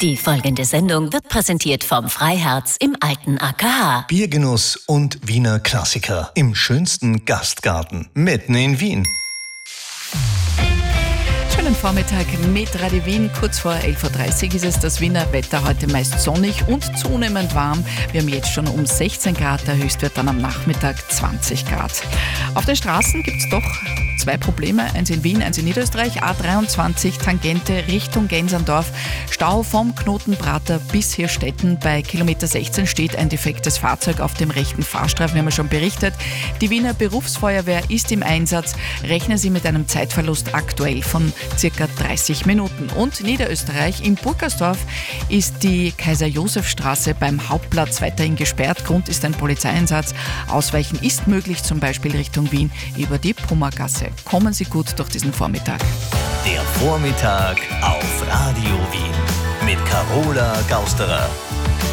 Die folgende Sendung wird präsentiert vom Freiherz im alten AKH. Biergenuss und Wiener Klassiker im schönsten Gastgarten mitten in Wien. Schönen Vormittag mit Radio Wien. Kurz vor 11.30 Uhr ist es. Das Wiener Wetter heute meist sonnig und zunehmend warm. Wir haben jetzt schon um 16 Grad, der Höchstwert dann am Nachmittag 20 Grad. Auf den Straßen gibt es doch zwei Probleme. Eins in Wien, eins in Niederösterreich. A23 Tangente Richtung Gensandorf. Stau vom Knotenprater bis Hirstetten. Bei Kilometer 16 steht ein defektes Fahrzeug auf dem rechten Fahrstreifen, haben wir schon berichtet. Die Wiener Berufsfeuerwehr ist im Einsatz. Rechnen Sie mit einem Zeitverlust aktuell von circa 30 Minuten. Und Niederösterreich, in Burgersdorf ist die Kaiser-Josef-Straße beim Hauptplatz weiterhin gesperrt. Grund ist ein Polizeieinsatz. Ausweichen ist möglich, zum Beispiel Richtung Wien über die Pummergasse. Kommen Sie gut durch diesen Vormittag. Der Vormittag auf Radio Wien mit Carola Gausterer.